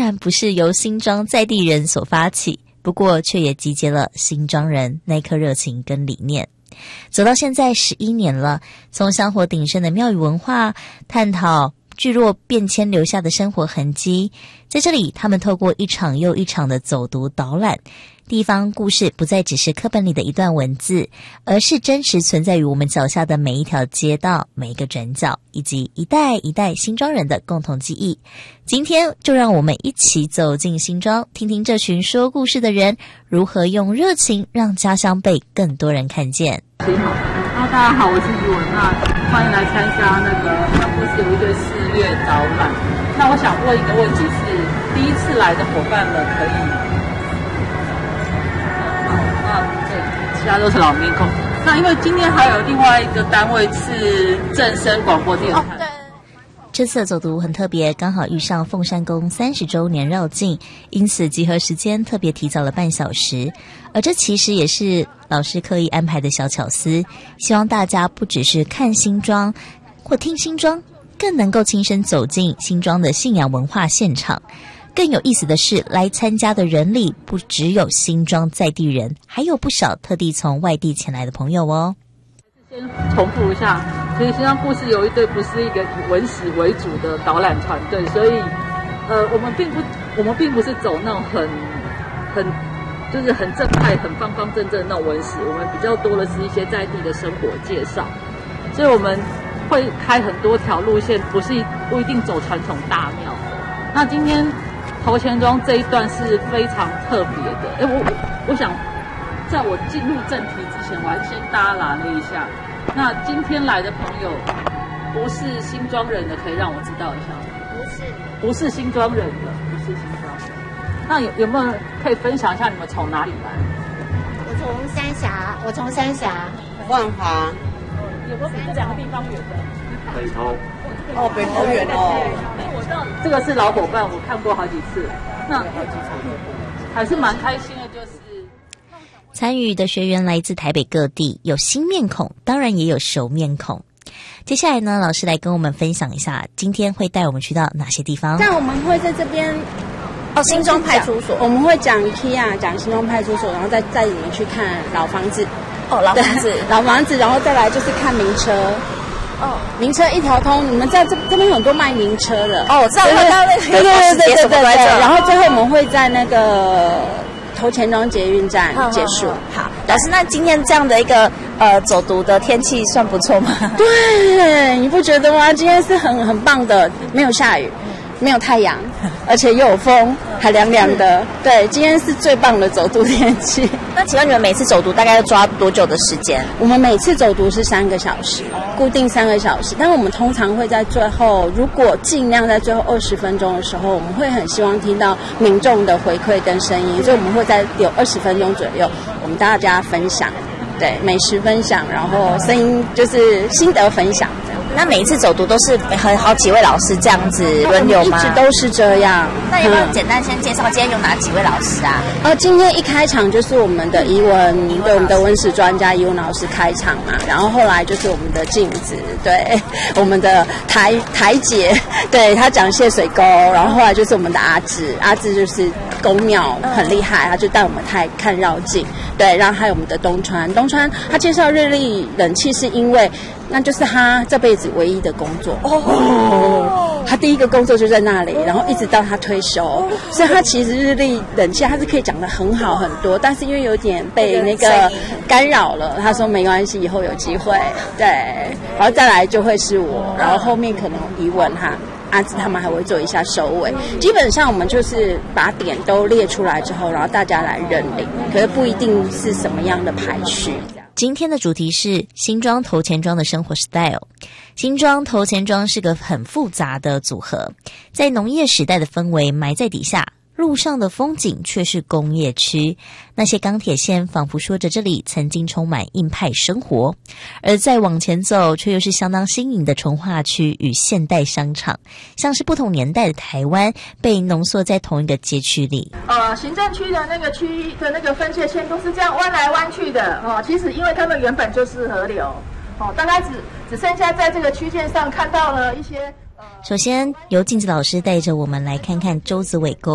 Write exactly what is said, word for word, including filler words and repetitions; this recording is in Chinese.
然不是由新庄在地人所发起，不过却也集结了新庄人那颗热情跟理念。走到现在十一年了，从香火鼎盛的庙宇文化探讨聚落变迁留下的生活痕迹，在这里他们透过一场又一场的走读导览，地方故事不再只是课本里的一段文字，而是真实存在于我们脚下的每一条街道、每一个转角，以及一代一代新庄人的共同记忆。今天就让我们一起走进新庄，听听这群说故事的人如何用热情让家乡被更多人看见。 好，大家好，我是于文，那欢迎来参加那个香故事有一对四月导览。那我想问一个问题是，第一次来的伙伴们可以，好，那对，其他都是老面孔。那因为今天还有另外一个单位是正声广播电台。哦，对。 这次的走读很特别，刚好遇上凤山宫三十周年绕境，因此集合时间特别提早了半小时。而这其实也是老师刻意安排的小巧思，希望大家不只是看新庄或听新庄，更能够亲身走进新庄的信仰文化现场。更有意思的是，来参加的人里不只有新庄在地人，还有不少特地从外地前来的朋友哦。 先重复一下，其实新庄故事有一队不是一个以文史为主的导览团队，所以呃，我们并不我们并不是走那种很很就是很正派、很方方正正的那种文史，我们比较多的是一些在地的生活介绍，所以我们会开很多条路线，不是不一定走传统大庙。那今天头前庄这一段是非常特别的，哎，我我我想。在我进入正题之前，我还先搭拉了一下。那今天来的朋友不是新庄人的，可以让我知道一下吗？ 不是， 不是新庄人的，不是新庄人。那有有没有可以分享一下你们从哪里来？ 我从三峡，我从三峡万华。 有没有比这两个地方远的？ 北投。哦，北投远哦。 我知道这个是老伙伴，我看过好几次。那还是蛮开心的，就是。 参与的学员来自台北各地，有新面孔，当然也有熟面孔。接下来呢，老师来跟我们分享一下，今天会带我们去到哪些地方？ 那我们会在这边哦，新庄派出所， 我们会讲 IKEA， 讲新庄派出所，然后再带你们去看老房子。 哦，老房子， 老房子，然后再来就是看名车。哦，名车一条通，你们在这这边有很多卖名车的。 哦，我知道，我知道那个， 对对对对对对对。然后最后我们会在那个头前庄捷运站结束。 好，老师，那今天这样的一个呃走读的天气算不错吗？ 对，你不觉得吗？今天是很很棒的，没有下雨，没有太阳，而且又有风，还凉凉的。对，今天是最棒的走读天气。 那请问你们每次走读大概要抓多久的时间？ 我们每次走读是三个小时，固定三个小时。但我们通常会在最后，如果尽量在最后二十分钟的时候，我们会很希望听到民众的回馈跟声音，所以我们会在有二十分钟左右，我们大家分享，对，美食分享，然后声音就是心得分享。 那每一次走读都是很好几位老师这样子轮流吗？ 一直都是这样。 那有没有简单先介绍今天有哪几位老师啊？ 呃，今天一开场就是我们的怡文，对，我们的文史专家怡文老师开场嘛，然后后来就是我们的镜子，对，我们的台台姐，对，她讲谢水沟，然后后来就是我们的阿志，阿志就是宫庙很厉害，他就带我们看看绕境，对，然后还有我们的东川，东川他介绍日立冷气是因为那就是他这辈子唯一的工作哦，他第一个工作就在那里，然后一直到他退休，所以他其实日立冷气他是可以讲得很好很多，但是因为有点被那个干扰了，他说没关系，以后有机会，对，然后再来就会是我，然后后面可能疑问哈。阿志他们还会做一下收尾，基本上我们就是把点都列出来之后，然后大家来认领，可是不一定是什么样的排序。 今天的主题是新庄头前庄的生活 style。 新庄头前庄是个很复杂的组合，在农业时代的氛围埋在底下，路上的风景却是工业区，那些钢铁线仿佛说着这里曾经充满硬派生活，而再往前走却又是相当新颖的重划区与现代商场，像是不同年代的台湾被浓缩在同一个街区里。 呃，行政区的那个区的那个分界线都是这样弯来弯去的哦，其实因为他们原本就是河流哦，大概只只剩下在这个区间上看到了一些。 首先由镜子老师带着我们来看看洲子尾沟。